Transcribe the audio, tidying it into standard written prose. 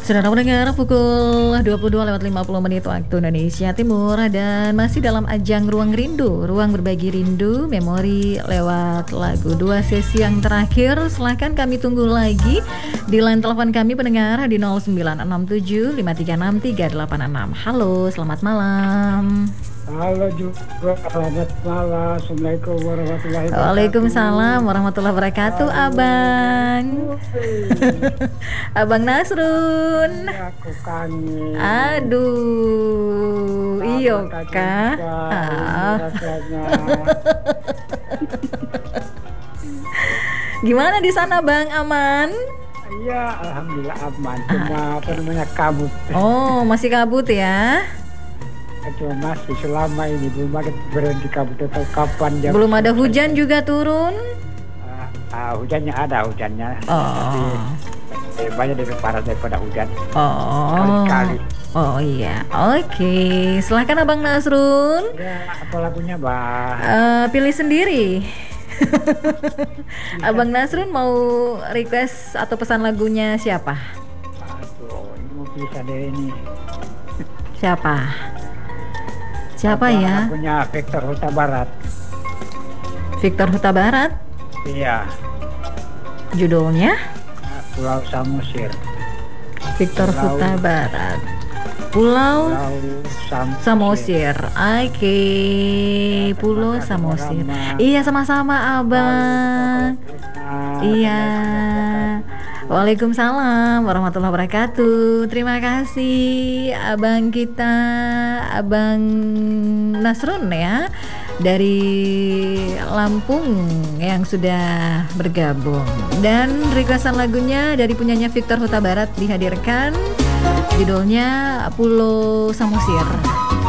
Sudah mendengar pukul 22:50 waktu Indonesia Timur dan masih dalam ajang Ruang Rindu, ruang berbagi rindu, memori lewat lagu. Dua sesi yang terakhir, silahkan kami tunggu lagi di line telepon kami pendengar di 0967536386. Halo, selamat malam. Halo juga, selamat malam. Assalamualaikum warahmatullahi wabarakatuh. Waalaikumsalam warahmatullahi wabarakatuh. Abang Abang Nasrun. Aku kangen. Aduh, iyo kah? Gimana di sana Bang, aman? Iya, alhamdulillah aman. Cuma kabut. Oh, masih kabut ya? Cuma masih selama ini belum ada berhenti kabut atau kapan jam. Belum ada hujan juga turun? Hujannya ada hujannya. Oh. Tapi banyak lebih parah daripada hujan. Oh. Kali-kali. Oh iya, oke. Silahkan Abang Nasrun. Ya, apa lagunya, Bang? Pilih sendiri. Abang Nasrun mau request atau pesan lagunya siapa? Aduh, ini mau bisa deh ini. Siapa ya? Lagunya Victor Huta Barat. Victor Huta Barat. Iya. Judulnya? Pulau Samosir. Victor Huta Barat. Pulau Samosir. Oke, Pulau Samosir. Iya, sama-sama Abang. Iya. Waalaikumsalam warahmatullahi wabarakatuh. Terima kasih Abang kita, Abang Nasrun ya, dari Lampung yang sudah bergabung. Dan requestan lagunya dari punyanya Victor Huta Barat dihadirkan, judulnya Pulau Samosir.